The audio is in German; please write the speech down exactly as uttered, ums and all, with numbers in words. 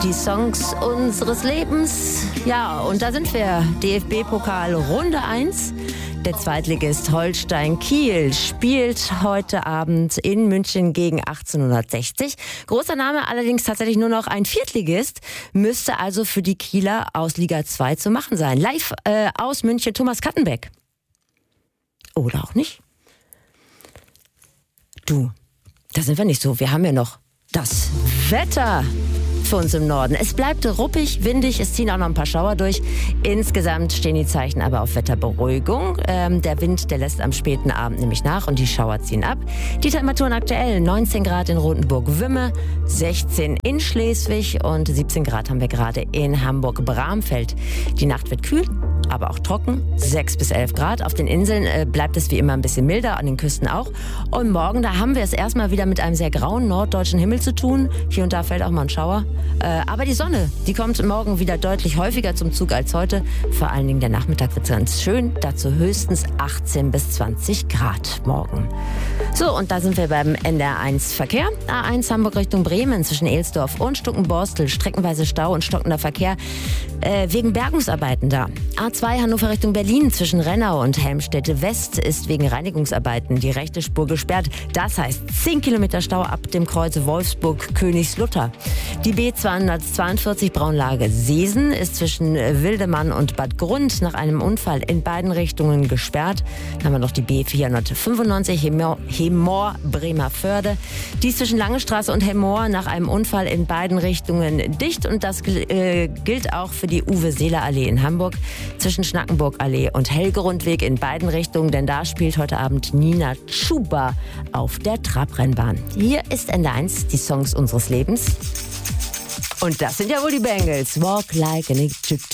Die Songs unseres Lebens. Ja, und da sind wir. D F B-Pokal Runde eins. Der Zweitligist Holstein Kiel spielt heute Abend in München gegen achtzehnhundertsechzig. Großer Name, allerdings tatsächlich nur noch ein Viertligist. Müsste also für die Kieler aus Liga zwei zu machen sein. Live äh, aus München, Thomas Kattenbeck. Oder auch nicht. Du, da sind wir nicht so. Wir haben ja noch das Wetter für uns im Norden. Es bleibt ruppig, windig, es ziehen auch noch ein paar Schauer durch. Insgesamt stehen die Zeichen aber auf Wetterberuhigung. Ähm, der Wind, der lässt am späten Abend nämlich nach und die Schauer ziehen ab. Die Temperaturen aktuell neunzehn Grad in Rotenburg-Wümme, sechzehn in Schleswig und siebzehn Grad haben wir gerade in Hamburg-Bramfeld. Die Nacht wird kühl, aber auch trocken, sechs bis elf Grad. Auf den Inseln äh, bleibt es wie immer ein bisschen milder, an den Küsten auch. Und morgen, da haben wir es erstmal wieder mit einem sehr grauen norddeutschen Himmel zu tun. Hier und da fällt auch mal ein Schauer. Äh, aber die Sonne, die kommt morgen wieder deutlich häufiger zum Zug als heute. Vor allen Dingen der Nachmittag wird ganz schön. Dazu höchstens achtzehn bis zwanzig Grad morgen. So, und da sind wir beim N D R eins Verkehr. A eins Hamburg Richtung Bremen zwischen Ehlsdorf und Stuckenborstel. Streckenweise Stau und stockender Verkehr äh, wegen Bergungsarbeiten da. A zwei Hannover Richtung Berlin zwischen Rennau und Helmstedt West ist wegen Reinigungsarbeiten die rechte Spur gesperrt. Das heißt zehn Kilometer Stau ab dem Kreuz Wolfsburg-Königslutter. Die B zweihundertzweiundvierzig Braunlage Seesen ist zwischen Wildemann und Bad Grund nach einem Unfall in beiden Richtungen gesperrt. Dann haben wir noch die B vierhundertfünfundneunzig Hemmoor, Hemmoor Bremerförde. Die ist zwischen Langestraße und Hemmoor nach einem Unfall in beiden Richtungen dicht. Und das äh, gilt auch für die Uwe-Seeler-Allee in Hamburg zwischen Schnackenburg-Allee und Helgerundweg in beiden Richtungen. Denn da spielt heute Abend Nina Chuba auf der Trabrennbahn. Hier ist N D R eins, die Songs unseres Lebens. Und das sind ja wohl die Bangles. Walk like an Egyptian.